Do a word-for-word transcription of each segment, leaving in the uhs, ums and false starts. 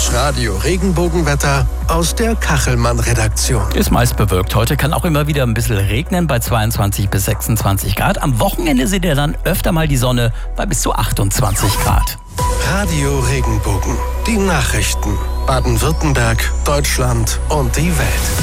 Das Radio-Regenbogenwetter aus der Kachelmann-Redaktion. Ist meist bewölkt. Heute kann auch immer wieder ein bisschen regnen bei zweiundzwanzig bis sechsundzwanzig Grad. Am Wochenende seht ihr dann öfter mal die Sonne bei bis zu achtundzwanzig Grad. Radio Regenbogen. Die Nachrichten. Baden-Württemberg, Deutschland und die Welt.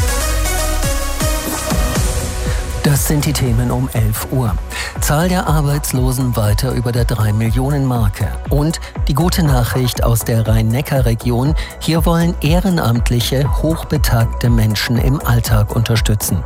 Das sind die Themen um elf Uhr. Zahl der Arbeitslosen weiter über der drei Millionen Marke. Und die gute Nachricht aus der Rhein-Neckar-Region. Hier wollen ehrenamtliche, hochbetagte Menschen im Alltag unterstützen.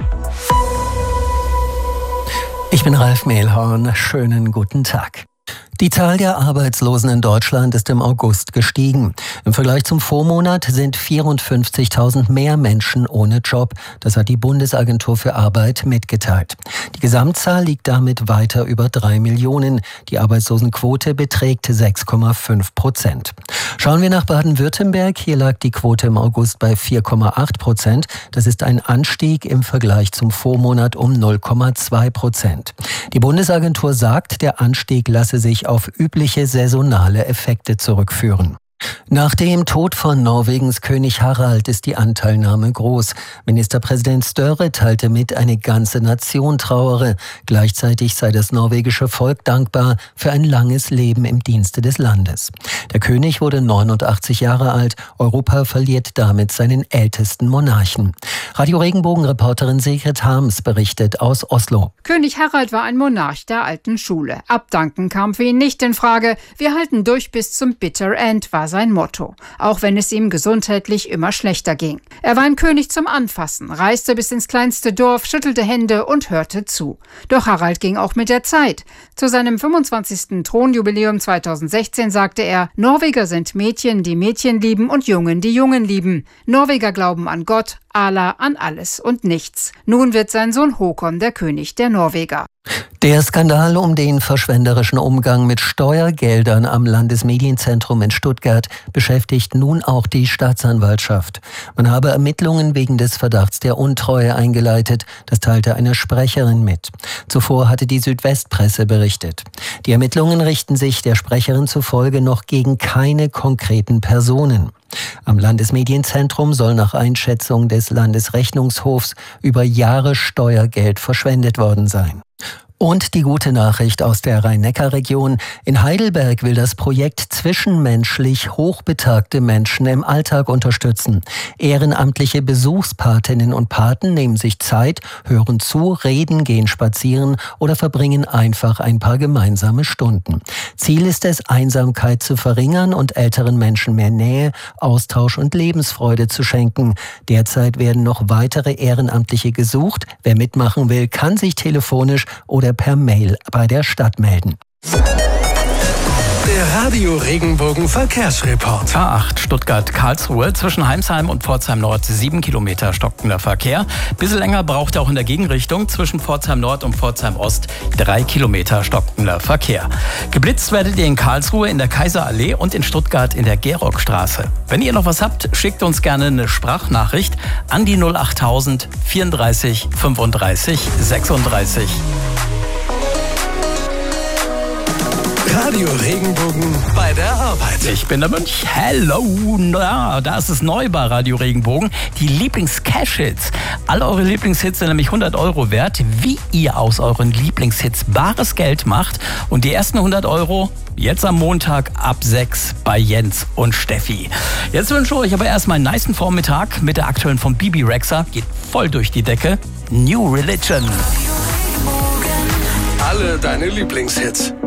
Ich bin Ralf Mehlhorn. Schönen guten Tag. Die Zahl der Arbeitslosen in Deutschland ist im August gestiegen. Im Vergleich zum Vormonat sind vierundfünfzigtausend mehr Menschen ohne Job. Das hat die Bundesagentur für Arbeit mitgeteilt. Die Gesamtzahl liegt damit weiter über drei Millionen. Die Arbeitslosenquote beträgt sechs Komma fünf Prozent. Schauen wir nach Baden-Württemberg. Hier lag die Quote im August bei vier Komma acht Prozent. Das ist ein Anstieg im Vergleich zum Vormonat um null Komma zwei Prozent. Die Bundesagentur sagt, der Anstieg lasse sich auf übliche saisonale Effekte zurückführen. Nach dem Tod von Norwegens König Harald ist die Anteilnahme groß. Ministerpräsident Støre teilte mit, eine ganze Nation trauere. Gleichzeitig sei das norwegische Volk dankbar für ein langes Leben im Dienste des Landes. Der König wurde neunundachtzig Jahre alt. Europa verliert damit seinen ältesten Monarchen. Radio Regenbogen-Reporterin Sigrid Harms berichtet aus Oslo. König Harald war ein Monarch der alten Schule. Abdanken kam für ihn nicht in Frage. Wir halten durch bis zum Bitter End, war sein Motto, auch wenn es ihm gesundheitlich immer schlechter ging. Er war ein König zum Anfassen, reiste bis ins kleinste Dorf, schüttelte Hände und hörte zu. Doch Harald ging auch mit der Zeit. Zu seinem fünfundzwanzigsten Thronjubiläum zweitausendsechzehn sagte er, Norweger sind Mädchen, die Mädchen lieben und Jungen, die Jungen lieben. Norweger glauben an Gott, Allah, an alles und nichts. Nun wird sein Sohn Håkon der König der Norweger. Der Skandal um den verschwenderischen Umgang mit Steuergeldern am Landesmedienzentrum in Stuttgart beschäftigt nun auch die Staatsanwaltschaft. Man habe Ermittlungen wegen des Verdachts der Untreue eingeleitet, das teilte eine Sprecherin mit. Zuvor hatte die Südwestpresse berichtet. Die Ermittlungen richten sich der Sprecherin zufolge noch gegen keine konkreten Personen. Am Landesmedienzentrum soll nach Einschätzung des Landesrechnungshofs über Jahre Steuergeld verschwendet worden sein. Und die gute Nachricht aus der Rhein-Neckar-Region. In Heidelberg will das Projekt zwischenmenschlich hochbetagte Menschen im Alltag unterstützen. Ehrenamtliche Besuchspatinnen und Paten nehmen sich Zeit, hören zu, reden, gehen spazieren oder verbringen einfach ein paar gemeinsame Stunden. Ziel ist es, Einsamkeit zu verringern und älteren Menschen mehr Nähe, Austausch und Lebensfreude zu schenken. Derzeit werden noch weitere Ehrenamtliche gesucht. Wer mitmachen will, kann sich telefonisch oder per Mail bei der Stadt melden. Der Radio Regenbogen Verkehrsreport. A acht Stuttgart-Karlsruhe zwischen Heimsheim und Pforzheim Nord sieben Kilometer stockender Verkehr. Bisschen länger braucht er auch in der Gegenrichtung zwischen Pforzheim Nord und Pforzheim Ost drei Kilometer stockender Verkehr. Geblitzt werdet ihr in Karlsruhe in der Kaiserallee und in Stuttgart in der Gerockstraße. Wenn ihr noch was habt, schickt uns gerne eine Sprachnachricht an die null achttausend vierunddreißig fünfunddreißig sechsunddreißig. Radio Regenbogen bei der Arbeit. Ich bin der Mönch. Hello. Na, da ist es neu bei Radio Regenbogen. Die Lieblings-Cash-Hits. Alle eure Lieblingshits sind nämlich hundert Euro wert. Wie ihr aus euren Lieblingshits bares Geld macht. Und die ersten hundert Euro jetzt am Montag ab sechs bei Jens und Steffi. Jetzt wünsche ich euch aber erstmal einen nicen Vormittag mit der aktuellen von Bibi Rexha. Geht voll durch die Decke. New Religion. Alle deine Lieblingshits.